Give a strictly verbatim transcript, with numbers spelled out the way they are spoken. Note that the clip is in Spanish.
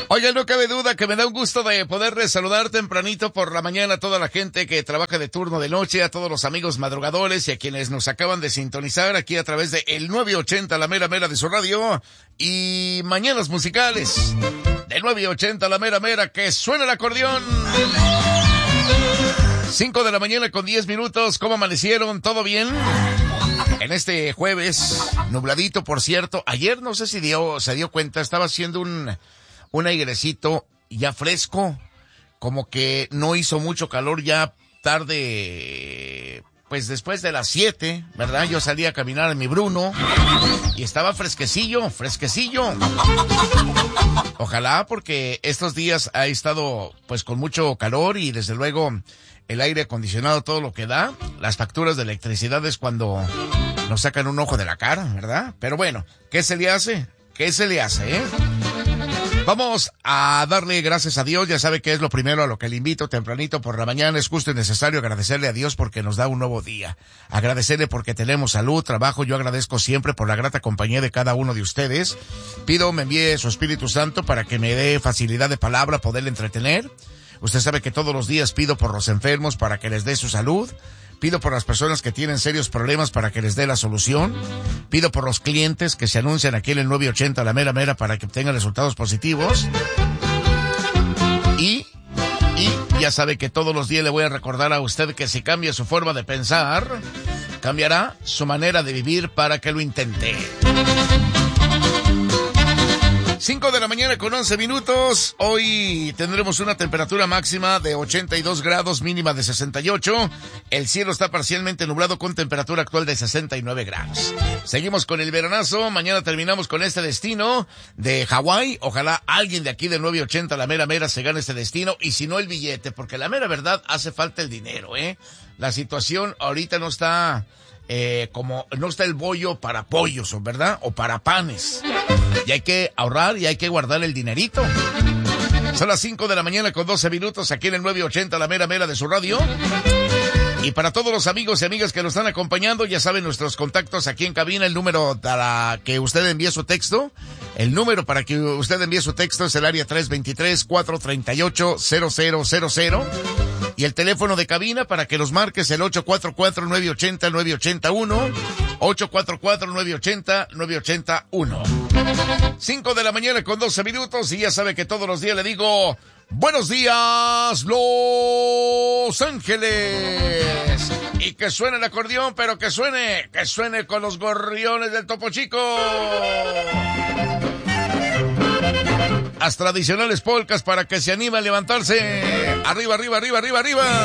Oigan, no cabe duda que me da un gusto de poderles saludar tempranito por la mañana a toda la gente que trabaja de turno de noche, a todos los amigos madrugadores y a quienes nos acaban de sintonizar aquí a través de el nueve ochenta, la mera mera de su radio, y mañanas musicales de nueve ochenta, la mera mera, que suena el acordeón. cinco de la mañana con diez minutos, ¿cómo amanecieron? ¿Todo bien? En este jueves, nubladito por cierto, ayer no sé si dio, se dio cuenta, estaba haciendo un, un airecito ya fresco, como que no hizo mucho calor ya tarde, pues después de las siete, ¿verdad? Yo salí a caminar en mi Bruno y estaba fresquecillo, fresquecillo. Ojalá, porque estos días ha estado pues con mucho calor y desde luego el aire acondicionado todo lo que da. Las facturas de electricidad es cuando nos sacan un ojo de la cara, ¿verdad? Pero bueno, ¿qué se le hace? ¿Qué se le hace, eh? Vamos a darle gracias a Dios, ya sabe que es lo primero a lo que le invito tempranito por la mañana. Es justo y necesario agradecerle a Dios porque nos da un nuevo día. Agradecerle porque tenemos salud, trabajo. Yo agradezco siempre por la grata compañía de cada uno de ustedes. Pido me envíe su Espíritu Santo para que me dé facilidad de palabra, poderle entretener. Usted sabe que todos los días pido por los enfermos para que les dé su salud. Pido por las personas que tienen serios problemas para que les dé la solución. Pido por los clientes que se anuncian aquí en el nueve ochenta, la mera mera, para que obtengan resultados positivos. Y, y ya sabe que todos los días le voy a recordar a usted que si cambia su forma de pensar, cambiará su manera de vivir para que lo intente. cinco de la mañana con once minutos. Hoy tendremos una temperatura máxima de ochenta y dos grados, mínima de sesenta y ocho. El cielo está parcialmente nublado con temperatura actual de sesenta y nueve grados. Seguimos con el veranazo. Mañana terminamos con este destino de Hawái. Ojalá alguien de aquí de nueve ochenta, la mera mera, se gane este destino. Y si no, el billete, porque la mera verdad hace falta el dinero, ¿eh? La situación ahorita no está... Eh, como no está el bollo para pollos, ¿verdad? O para panes. Y hay que ahorrar y hay que guardar el dinerito. Son las cinco de la mañana con doce minutos aquí en el nueve ochenta, la mera mera de su radio. Y para todos los amigos y amigas que nos están acompañando, ya saben nuestros contactos aquí en cabina, el número para que usted envíe su texto. El número para que usted envíe su texto es el área tres dos tres, cuatro tres ocho, cero cero cero cero. Y el teléfono de cabina para que nos marques el ocho cuatro cuatro, nueve ocho cero, nueve ocho uno. ocho cuatro cuatro, nueve ocho cero, nueve ocho uno. cinco de la mañana con doce minutos y ya sabe que todos los días le digo... ¡Buenos días, Los Ángeles! Y que suene el acordeón, pero que suene, que suene con los gorriones del Topo Chico. Las tradicionales polcas para que se anime a levantarse. Arriba, arriba, arriba, arriba, arriba.